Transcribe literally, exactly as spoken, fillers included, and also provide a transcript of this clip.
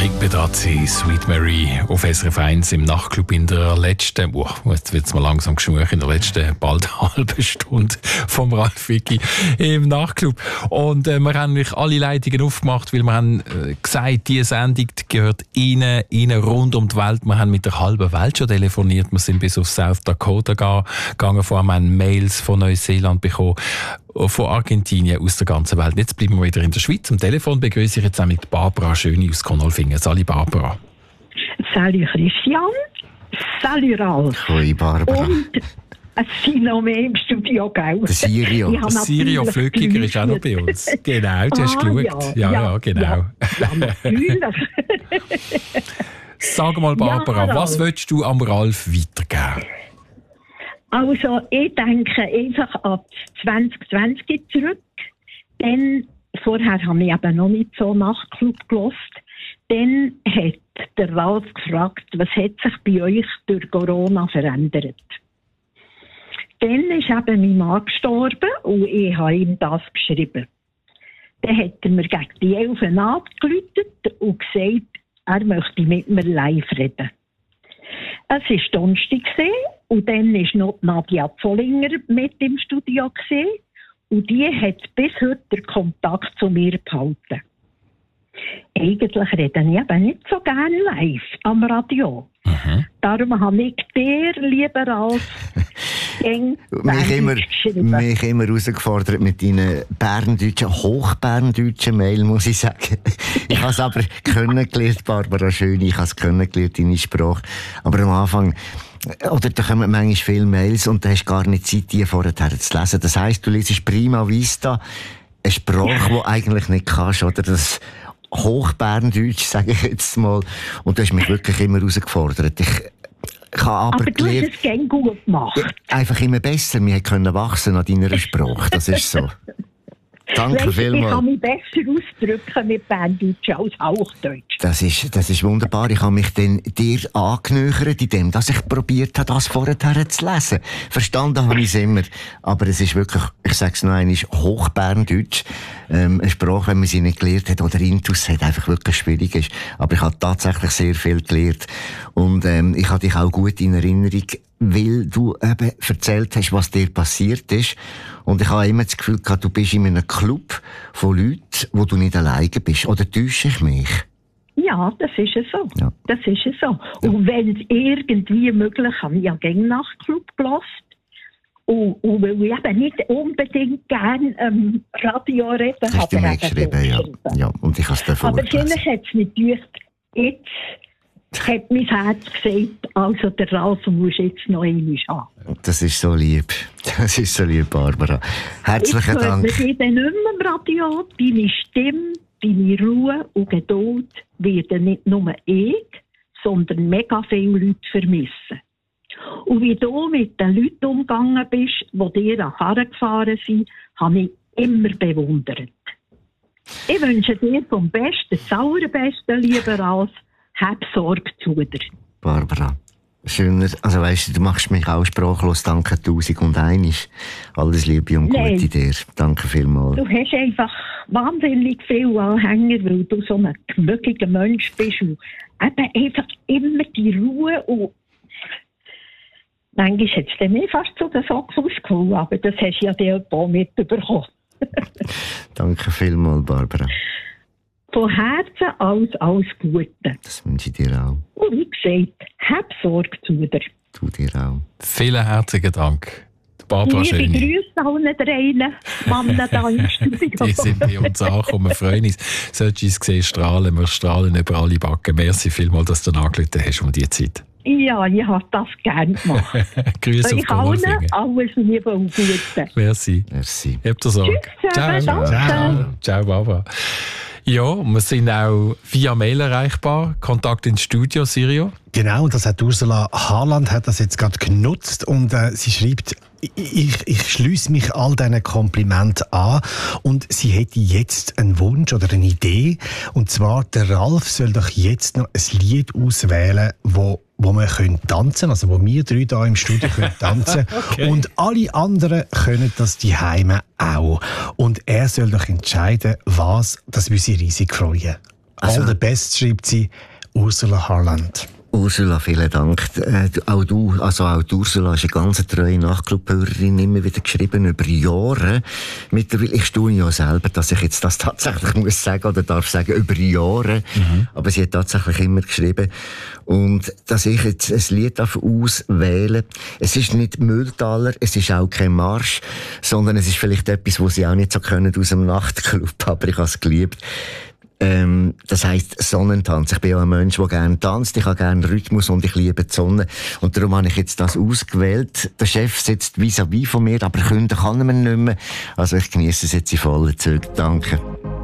Eric Pedrazzi, Sweet Mary auf S R F eins im Nachtclub in der letzten, oh, jetzt wird es mal langsam geschmuch, in der letzten bald halben Stunde vom Ralf Wicki im Nachtclub. Und äh, wir haben natürlich alle Leitungen aufgemacht, weil wir haben äh, gesagt, diese Sendung gehört Ihnen, Ihnen rund um die Welt. Wir haben mit der halben Welt schon telefoniert, wir sind bis auf South Dakota gegangen, vor allem haben Mails von Neuseeland bekommen, von Argentinien, aus der ganzen Welt. Jetzt bleiben wir wieder in der Schweiz. Am Telefon begrüße ich jetzt auch mit Barbara Schöni aus Konolfingen. Salut Barbara. Salut Christian. Salut Ralf. Hoi Barbara. Und es sind noch mehr im Studio, gell? Der Sirio. Der Sirio Flückiger ist auch noch bei uns. Genau, du hast ah, geschaut. Ja, ja, ja, ja genau. Ja, ja natürlich. Sag mal Barbara, ja, was willst du am Ralf weitergeben? Also, ich denke einfach an zwanzig zwanzig zurück. Dann, vorher habe ich eben noch nicht so Nachtclub gehört. Dann hat der Ralf gefragt, was hat sich bei euch durch Corona verändert? Dann ist eben mein Mann gestorben und ich habe ihm das geschrieben. Dann hat er mir gegen die elf angerufen und gesagt, er möchte mit mir live reden. Es war Donnerstag und dann war noch Nadja Zollinger mit im Studio und die hat bis heute den Kontakt zu mir behalten. Eigentlich rede ich eben nicht so gerne live am Radio. Mhm. Darum habe ich dir, lieber als mich immer, mich immer herausgefordert mit deinen berndeutschen, hochberndeutschen Mail, muss ich sagen. Ich habe es aber kennengelernt, Barbara Schön, ich habe es kennengelernt, deine Sprache. Aber am Anfang, oder da kommen manchmal viele Mails und du hast gar nicht Zeit, die vorher zu lesen. Das heisst, du liest Prima Vista, eine Sprache, die du eigentlich nicht kannst, oder das Hochberndeutsch, sage ich jetzt mal. Und du hast mich wirklich immer herausgefordert. Ich, ich habe aber, aber du hast es gerne gut gemacht. Einfach immer besser. Wir können wachsen an deiner Sprache. Das ist so. Danke weißt, vielmals. Ich kann mich besser ausdrücken mit Berndeutsch als Hochdeutsch. Das ist, das ist wunderbar. Ich habe mich dann dir angenähert, indem dass ich probiert habe, das vorher zu lesen. Verstanden habe ich es immer. Aber es ist wirklich, ich sage es noch einmal, Hochberndeutsch. Ähm, eine Sprache, wenn man sie nicht gelernt hat oder Intus hat, einfach wirklich schwierig ist. Aber ich habe tatsächlich sehr viel gelernt. Und ähm, ich habe dich auch gut in Erinnerung, weil du eben erzählt hast, was dir passiert ist. Und ich habe immer das Gefühl gehabt, du bist in einem Club von Leuten, wo du nicht alleine bist. Oder täusche ich mich? Ja, das ist es so. Ja. Das ist es so. Ja. Und wenn es irgendwie möglich ist, habe ich ja gegen Nachtclub gehört. Und, und weil ich eben nicht unbedingt gerne ähm, Radio reden habe. Hast du mir geschrieben, ja. ja. Und ich habe es dann Aber vielleicht hat es nicht gedacht, jetzt hat mein Herz gesagt, also der Ralf muss jetzt noch einmal haben. Das ist so lieb. Das ist so lieb, Barbara. Herzlichen Dank. Ich höre nicht mehr im Radio. Deine Stimme, deine Ruhe und Geduld werden nicht nur ich, sondern mega viele Leute vermissen. Und wie du mit den Leuten umgegangen bist, die dir an Karren gefahren sind, habe ich immer bewundert. Ich wünsche dir vom Besten, das Allerbesten, lieber Ralf. Hab Sorge zu dir. Barbara, schöner, also weißt du, du machst mich auch sprachlos, danke tausend und einisch. Alles Liebe und Nein. Gute dir. Danke vielmals. Du hast einfach wahnsinnig viele Anhänger, weil du so ein gemütlicher Mensch bist und eben einfach immer die Ruhe und manchmal hat es mir fast zu den Socken ausgeholt, aber das hast du ja dir auch mitbekommen. Danke vielmals, Barbara. Von Herzen alles, alles Gute. Das wünsche ich dir auch. Und wie gesagt, hab Sorge zu dir. Du dir auch. Vielen herzlichen Dank. Barbara Schöni. Liebe Grüße allen dreien Männer da im Studio. Die sind bei uns angekommen. Wir freuen uns. Solltest du es sehen, strahlen. Wir strahlen über alle Backen. Merci vielmals, dass du angerufen hast um diese Zeit. Ja, ich habe das gerne gemacht. Grüße auf Konolfingen. Alles Liebe und Gute. Merci. Merci. Habt ihr Sorge. Ciao. Ciao. Ciao. Ciao, Barbara. Ja, wir sind auch via Mail erreichbar. Kontakt ins Studio, Sirio. Genau, und das hat Ursula Harland hat das jetzt gerade genutzt und äh, sie schreibt, ich, ich schließe mich all diesen Komplimenten an und sie hätte jetzt einen Wunsch oder eine Idee und zwar, der Ralf soll doch jetzt noch ein Lied auswählen, wo wo wir können tanzen, also wo wir drei hier im Studio können tanzen okay. Und alle anderen können das die Heime auch. Und er soll doch entscheiden, was, das würde sie riesig freuen. Also, all the best, schreibt sie Ursula Harland. Ursula, vielen Dank. Äh, auch du, also auch die Ursula ist eine ganz treue Nachtclub-Hörerin, immer wieder geschrieben, über Jahre. Mittlerweile, ich staune ja selber, dass ich jetzt das tatsächlich muss sagen oder darf sagen, über Jahre. Mhm. Aber sie hat tatsächlich immer geschrieben. Und dass ich jetzt ein Lied auswählen darf, es ist nicht Mülltaler, es ist auch kein Marsch, sondern es ist vielleicht etwas, was sie auch nicht so können aus dem Nachtclub, aber ich habe es geliebt. Ähm, das heisst Sonnentanz. Ich bin ja ein Mensch, der gerne tanzt. Ich habe gerne Rhythmus und ich liebe die Sonne. Und darum habe ich jetzt das ausgewählt. Der Chef sitzt vis-à-vis von mir, aber künden kann er mir nicht mehr. Also ich genieße es jetzt in vollen Zügen. Danke.